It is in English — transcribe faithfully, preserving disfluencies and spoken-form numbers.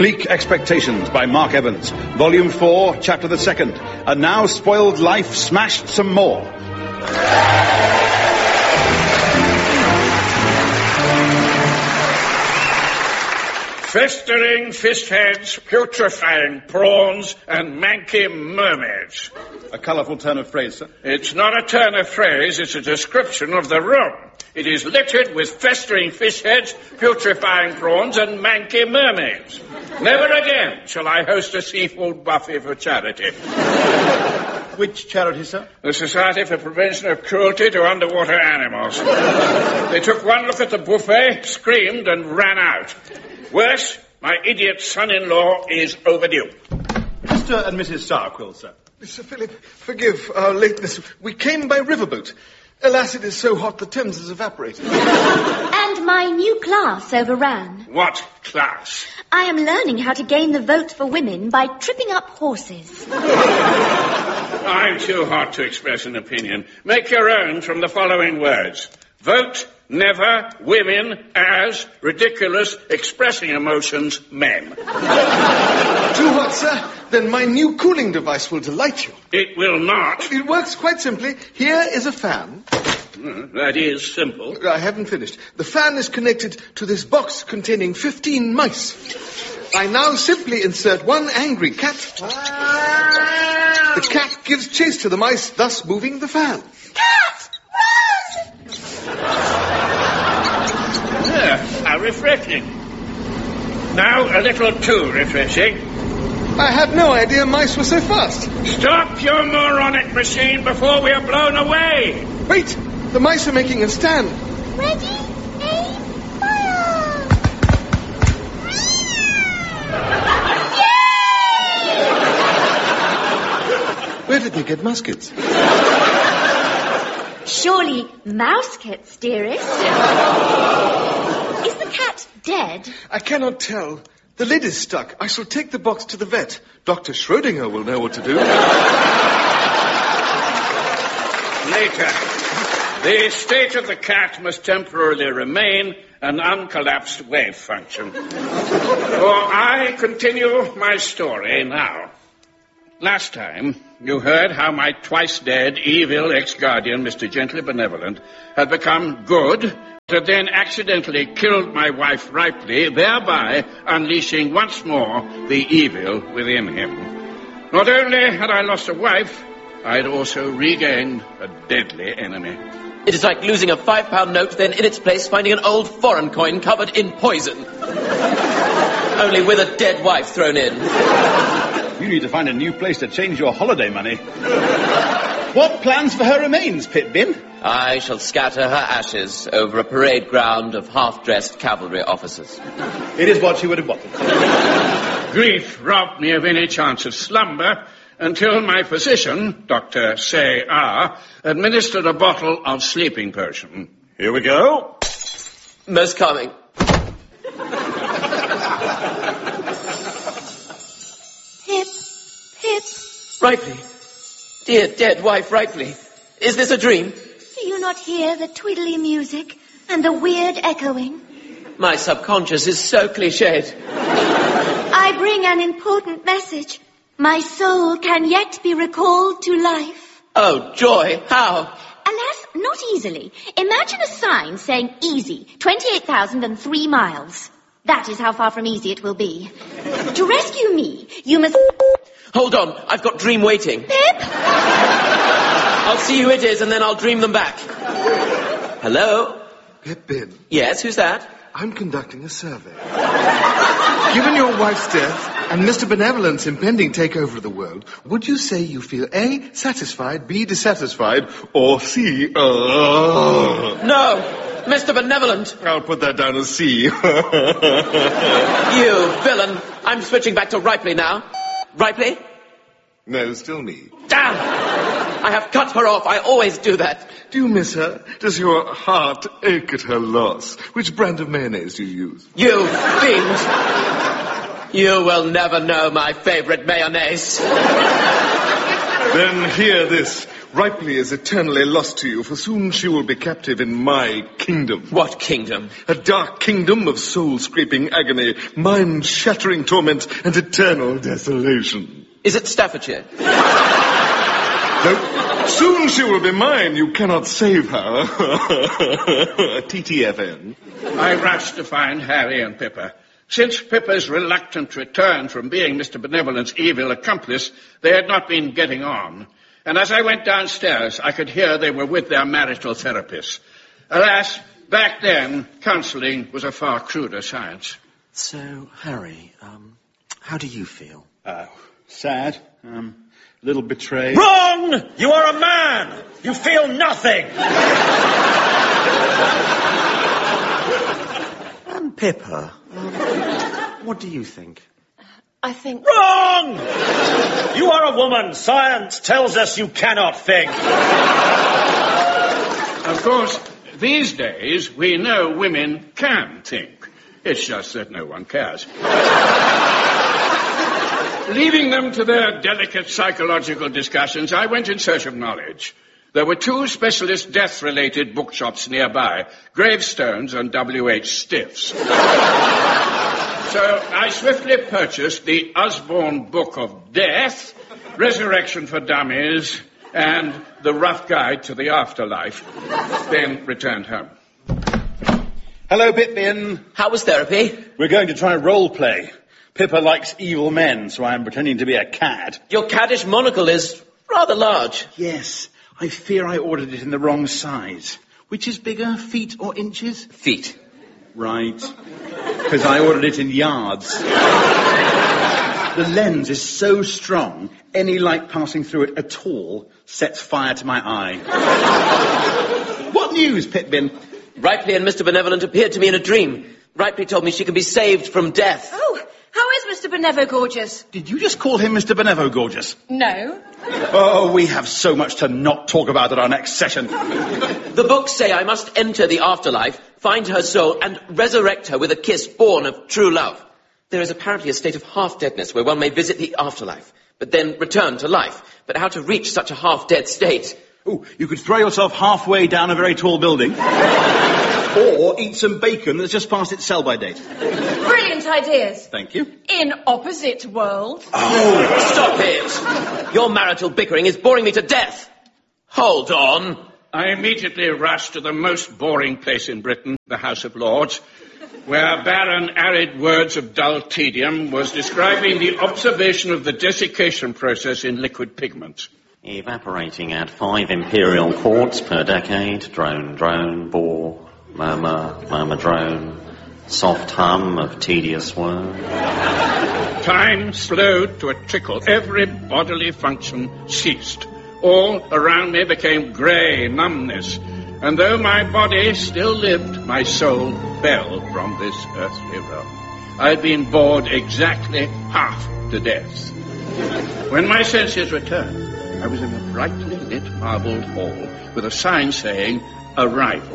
Bleak Expectations by Mark Evans. Volume four, Chapter the second. A now spoiled life smashed some more. Festering fish heads, putrefying prawns, and manky mermaids. A colourful turn of phrase, sir. It's not a turn of phrase, it's a description of the room. It is littered with festering fish heads, putrefying prawns, and manky mermaids. Never again shall I host a seafood buffet for charity. Which charity, sir? The Society for Prevention of Cruelty to Underwater Animals. They took one look at the buffet, screamed, and ran out. Worse, my idiot son-in-law is overdue. Mister and Missus Sourquill, sir. Mister Philip, forgive our lateness. We came by riverboat. Alas, it is so hot the Thames has evaporated. And my new class overran. What class? I am learning how to gain the vote for women by tripping up horses. I'm too hot to express an opinion. Make your own from the following words. Vote never women as ridiculous expressing emotions men. Too hot, sir? Then my new cooling device will delight you. It will not. It works quite simply. Here is a fan. Mm, that is simple. I haven't finished. The fan is connected to this box containing fifteen mice. I now simply insert one angry cat. The cat gives chase to the mice, thus moving the fan. Cat! Run! Yeah, how refreshing. Now a little too refreshing. I had no idea mice were so fast. Stop your moronic machine before we are blown away. Wait, the mice are making a stand. Ready, aim, fire! Where did they get muskets? Surely mousekits, dearest. Is the cat dead? I cannot tell. The lid is stuck. I shall take the box to the vet. Doctor Schrödinger will know what to do. Later. The state of the cat must temporarily remain an uncollapsed wave function. For I continue my story now. Last time, you heard how my twice-dead, evil ex-guardian, Mister Gently Benevolent, had become good, had then accidentally killed my wife Ripley, thereby unleashing once more the evil within him. Not only had I lost a wife, I had also regained a deadly enemy. It is like losing a five-pound note, then in its place finding an old foreign coin covered in poison. Only with a dead wife thrown in. You need to find a new place to change your holiday money. What plans for her remains, Pip-Bin? I shall scatter her ashes over a parade ground of half-dressed cavalry officers. It is what she would have wanted. Grief robbed me of any chance of slumber until my physician, Doctor Say Ah, administered a bottle of sleeping potion. Here we go. Most calming. Pip, Pip. Ripley. Dear dead wife Ripley. Is this a dream? Do you not hear the twiddly music and the weird echoing? My subconscious is so cliched. I bring an important message. My soul can yet be recalled to life. Oh, joy. How? Alas, not easily. Imagine a sign saying easy, twenty-eight thousand three miles. That is how far from easy it will be. To rescue me, you must... Hold on, I've got dream waiting. Pip? I'll see who it is and then I'll dream them back. Hello? Pip-Bin. Yes, who's that? I'm conducting a survey. Given your wife's death and Mister Benevolent's impending takeover of the world, would you say you feel A, satisfied, B, dissatisfied, or C, uh... No, Mister Benevolent. I'll put that down as C. You villain. I'm switching back to Ripley now. Ripley? No, still me. Damn! I have cut her off. I always do that. Do you miss her? Does your heart ache at her loss? Which brand of mayonnaise do you use? You fiend! You will never know my favorite mayonnaise. Then hear this. Ripley is eternally lost to you, for soon she will be captive in my kingdom. What kingdom? A dark kingdom of soul-scraping agony, mind-shattering torment, and eternal desolation. Is it Staffordshire? No, soon she will be mine. You cannot save her. T T F N. I rushed to find Harry and Pippa. Since Pippa's reluctant return from being Mister Benevolent's evil accomplice, they had not been getting on. And as I went downstairs, I could hear they were with their marital therapist. Alas, back then, counselling was a far cruder science. So, Harry, um, how do you feel? Uh, sad. Um, a little betrayed. Wrong! You are a man! You feel nothing! And Pippa, um, what do you think? I think... Wrong! You are a woman. Science tells us you cannot think. Of course, these days, we know women can think. It's just that no one cares. Leaving them to their delicate psychological discussions, I went in search of knowledge. There were two specialist death-related bookshops nearby, Gravestones and W H Stiffs. So I swiftly purchased the Usborne Book of Death, Resurrection for Dummies, and The Rough Guide to the Afterlife, then returned home. Hello, Pipbin. How was therapy? We're going to try role play. Pippa likes evil men, so I'm pretending to be a cad. Your caddish monocle is rather large. Yes, I fear I ordered it in the wrong size. Which is bigger, feet or inches? Feet. Right. Because I ordered it in yards. The lens is so strong, any light passing through it at all sets fire to my eye. What news, Pipbin? Ripley and Mister Benevolent appeared to me in a dream. Ripley told me she can be saved from death. Oh, how is Mister Benevo Gorgeous? Did you just call him Mister Benevo Gorgeous? No. Oh, we have so much to not talk about at our next session. The books say I must enter the afterlife, find her soul, and resurrect her with a kiss born of true love. There is apparently a state of half-deadness where one may visit the afterlife, but then return to life. But how to reach such a half-dead state? Oh, you could throw yourself halfway down a very tall building. Or eat some bacon that's just past its sell-by date. Brilliant ideas. Thank you. In opposite worlds. Oh, stop it! Your marital bickering is boring me to death. Hold on. I immediately rushed to the most boring place in Britain, the House of Lords, where barren, arid words of dull tedium was describing the observation of the desiccation process in liquid pigment. Evaporating at five imperial quarts per decade. Drone, drone, bore, murmur, murmur, drone. Soft hum of tedious worm. Time slowed to a trickle. Every bodily function ceased. All around me became grey numbness. And though my body still lived, my soul fell from this earthly realm. I had been bored exactly half to death. When my senses returned, I was in a brightly lit marbled hall with a sign saying, "Arrival."